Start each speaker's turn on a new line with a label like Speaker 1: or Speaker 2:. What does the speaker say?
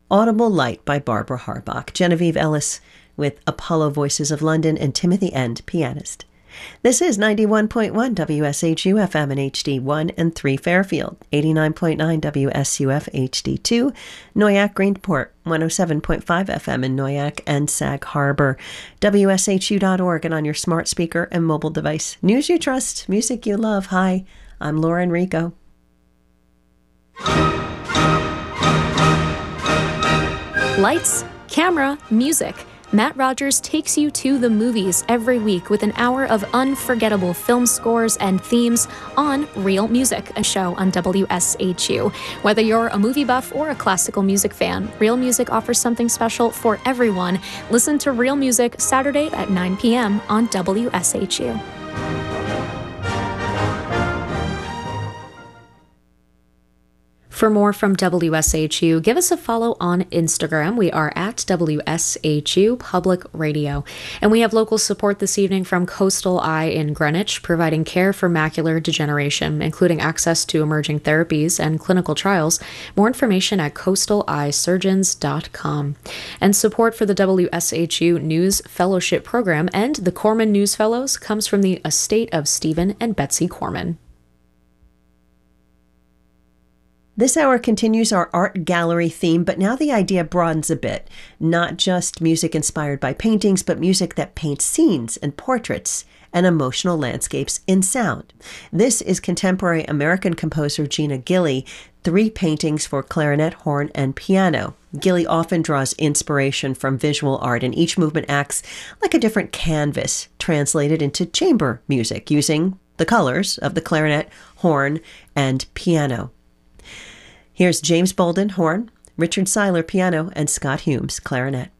Speaker 1: Audible Light by Barbara Harbach, Genevieve Ellis with Apollo Voices of London, and Timothy End, pianist. This is 91.1 WSHU FM in HD1 and 3 Fairfield, 89.9 WSUF HD2, Noyak Greenport, 107.5 FM in Noyak and Sag Harbor, WSHU.org, and on your smart speaker and mobile device. News you trust, music you love. Hi, I'm Laura Enrico.
Speaker 2: Lights, camera, music. Matt Rogers takes you to the movies every week with an hour of unforgettable film scores and themes on Real Music, a show on WSHU. Whether you're a movie buff or a classical music fan, Real Music offers something special for everyone. Listen to Real Music Saturday at 9 p.m. on WSHU. For more from WSHU, give us a follow on Instagram. We are at WSHU Public Radio. And we have local support this evening from Coastal Eye in Greenwich, providing care for macular degeneration, including access to emerging therapies and clinical trials. More information at coastaleyesurgeons.com. And support for the WSHU News Fellowship Program and the Corman News Fellows comes from the estate of Stephen and Betsy Corman.
Speaker 1: This hour continues our art gallery theme, but now the idea broadens a bit. Not just music inspired by paintings, but music that paints scenes and portraits and emotional landscapes in sound. This is contemporary American composer Gina Gilly, 3 paintings for clarinet, horn, and piano. Gilly often draws inspiration from visual art, and each movement acts like a different canvas translated into chamber music using the colors of the clarinet, horn, and piano. Here's James Bolden, horn, Richard Seiler, piano, and Scott Humes, clarinet.